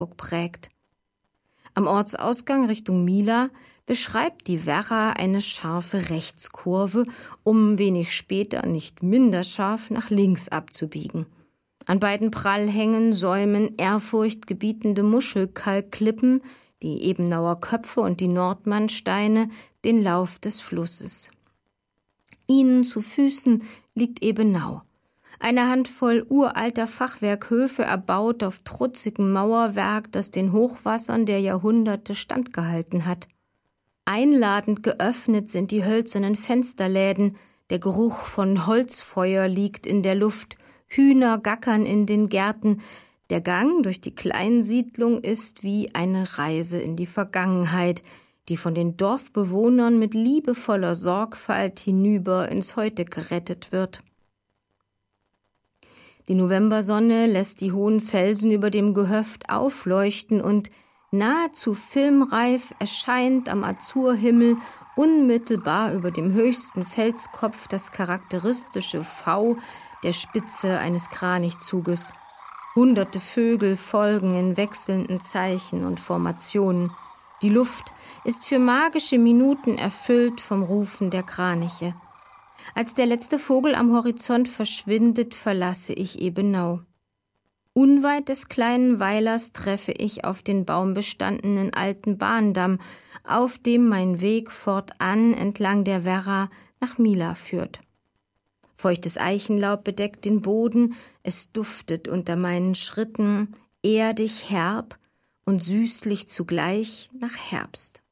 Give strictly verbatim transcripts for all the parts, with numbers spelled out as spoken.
prägt. Am Ortsausgang Richtung Mila beschreibt die Werra eine scharfe Rechtskurve, um wenig später nicht minder scharf nach links abzubiegen. An beiden Prallhängen säumen ehrfurchtgebietende Muschelkalkklippen, die Ebenauer Köpfe und die Nordmannsteine, den Lauf des Flusses. Ihnen zu Füßen liegt Ebenau. Eine Handvoll uralter Fachwerkhöfe erbaut auf trutzigem Mauerwerk, das den Hochwassern der Jahrhunderte standgehalten hat. Einladend geöffnet sind die hölzernen Fensterläden, der Geruch von Holzfeuer liegt in der Luft, Hühner gackern in den Gärten. Der Gang durch die Kleinsiedlung ist wie eine Reise in die Vergangenheit, die von den Dorfbewohnern mit liebevoller Sorgfalt hinüber ins Heute gerettet wird. Die Novembersonne lässt die hohen Felsen über dem Gehöft aufleuchten und nahezu filmreif erscheint am Azurhimmel unmittelbar über dem höchsten Felskopf das charakteristische V der Spitze eines Kranichzuges. Hunderte Vögel folgen in wechselnden Zeichen und Formationen. Die Luft ist für magische Minuten erfüllt vom Rufen der Kraniche. Als der letzte Vogel am Horizont verschwindet, verlasse ich Ebenau. Unweit des kleinen Weilers treffe ich auf den baumbestandenen alten Bahndamm, auf dem mein Weg fortan entlang der Werra nach Mila führt. Feuchtes Eichenlaub bedeckt den Boden, es duftet unter meinen Schritten, erdig herb und süßlich zugleich nach Herbst.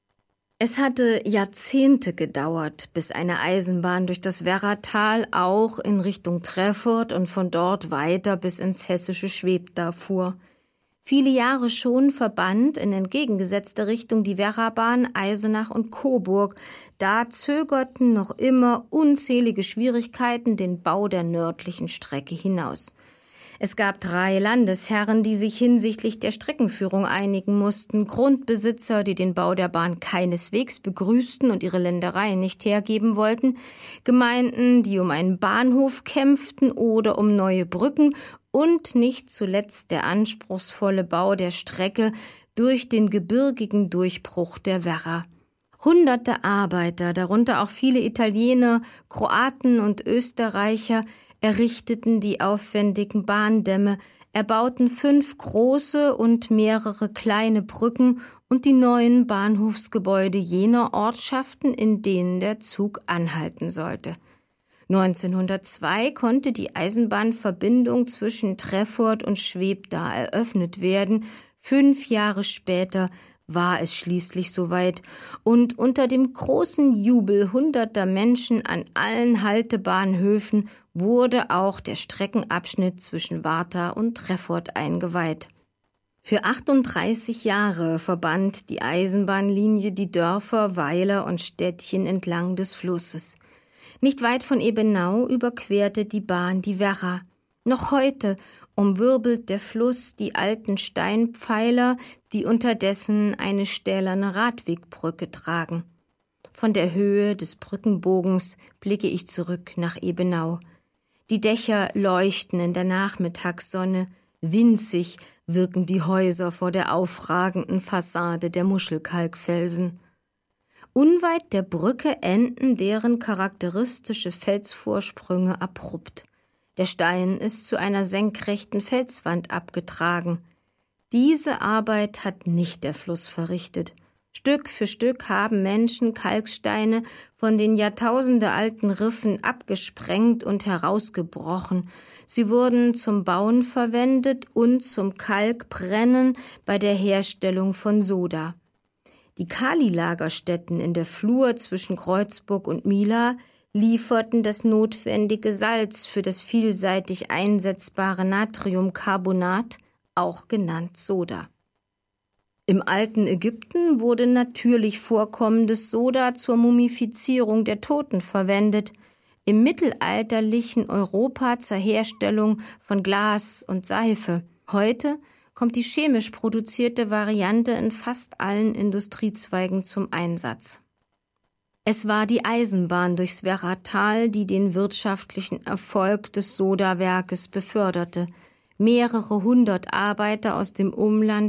Es hatte Jahrzehnte gedauert, bis eine Eisenbahn durch das Werratal auch in Richtung Treffurt und von dort weiter bis ins hessische Schwebda fuhr. Viele Jahre schon verband in entgegengesetzter Richtung die Werrabahn Eisenach und Coburg. Da zögerten noch immer unzählige Schwierigkeiten den Bau der nördlichen Strecke hinaus. Es gab drei Landesherren, die sich hinsichtlich der Streckenführung einigen mussten, Grundbesitzer, die den Bau der Bahn keineswegs begrüßten und ihre Ländereien nicht hergeben wollten, Gemeinden, die um einen Bahnhof kämpften oder um neue Brücken und nicht zuletzt der anspruchsvolle Bau der Strecke durch den gebirgigen Durchbruch der Werra. Hunderte Arbeiter, darunter auch viele Italiener, Kroaten und Österreicher, errichteten die aufwendigen Bahndämme, erbauten fünf große und mehrere kleine Brücken und die neuen Bahnhofsgebäude jener Ortschaften, in denen der Zug anhalten sollte. neunzehnhundertzwei konnte die Eisenbahnverbindung zwischen Treffurt und Schwebda eröffnet werden. Fünf Jahre später war es schließlich soweit und unter dem großen Jubel hunderter Menschen an allen Haltebahnhöfen wurde auch der Streckenabschnitt zwischen Warta und Treffurt eingeweiht. Für achtunddreißig Jahre verband die Eisenbahnlinie die Dörfer, Weiler und Städtchen entlang des Flusses. Nicht weit von Ebenau überquerte die Bahn die Werra. Noch heute umwirbelt der Fluss die alten Steinpfeiler, die unterdessen eine stählerne Radwegbrücke tragen. Von der Höhe des Brückenbogens blicke ich zurück nach Ebenau. Die Dächer leuchten in der Nachmittagssonne, winzig wirken die Häuser vor der aufragenden Fassade der Muschelkalkfelsen. Unweit der Brücke enden deren charakteristische Felsvorsprünge abrupt. Der Stein ist zu einer senkrechten Felswand abgetragen. Diese Arbeit hat nicht der Fluss verrichtet. Stück für Stück haben Menschen Kalksteine von den jahrtausendealten Riffen abgesprengt und herausgebrochen. Sie wurden zum Bauen verwendet und zum Kalkbrennen bei der Herstellung von Soda. Die Kalilagerstätten in der Flur zwischen Kreuzburg und Mila lieferten das notwendige Salz für das vielseitig einsetzbare Natriumcarbonat, auch genannt Soda. Im alten Ägypten wurde natürlich vorkommendes Soda zur Mumifizierung der Toten verwendet, im mittelalterlichen Europa zur Herstellung von Glas und Seife. Heute kommt die chemisch produzierte Variante in fast allen Industriezweigen zum Einsatz. Es war die Eisenbahn durchs Werratal, die den wirtschaftlichen Erfolg des Sodawerkes beförderte. Mehrere hundert Arbeiter aus dem Umland